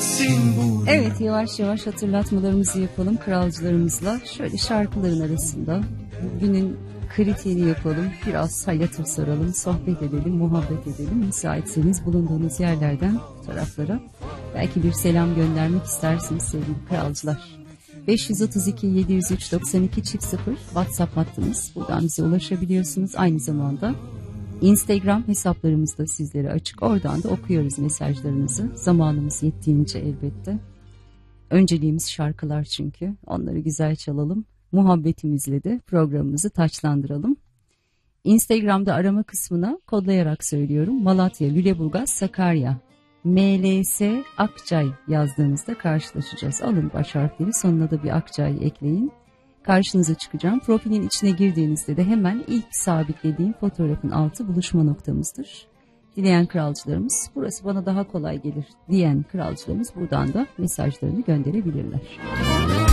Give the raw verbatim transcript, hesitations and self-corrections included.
bitsin bu. Evet, yavaş yavaş hatırlatmalarımızı yapalım kralcılarımızla. Şöyle şarkıların arasında günün kritiğini yapalım. Biraz hal hatır soralım, sohbet edelim, muhabbet edelim. Müsaitseniz bulunduğunuz yerlerden bu taraflara belki bir selam göndermek istersiniz sevgili kralcılar. beş yüz otuz iki yedi yüz üç doksan iki çift sıfır WhatsApp hattımız. Buradan bize ulaşabiliyorsunuz. Aynı zamanda Instagram hesaplarımız da sizlere açık. Oradan da okuyoruz mesajlarınızı. Zamanımız yettiğince elbette. Önceliğimiz şarkılar çünkü. Onları güzel çalalım. Muhabbetimizle de programımızı taçlandıralım. Instagram'da arama kısmına kodlayarak söylüyorum. Malatya, Lüleburgaz, Sakarya, M L S Akçay yazdığınızda karşılaşacağız. Alın baş harfleri, sonuna da bir Akçay ekleyin. Karşınıza çıkacağım. Profilin içine girdiğinizde de hemen ilk sabitlediğim fotoğrafın altı buluşma noktamızdır. Dileyen kralcılarımız, burası bana daha kolay gelir diyen kralcılarımız buradan da mesajlarını gönderebilirler.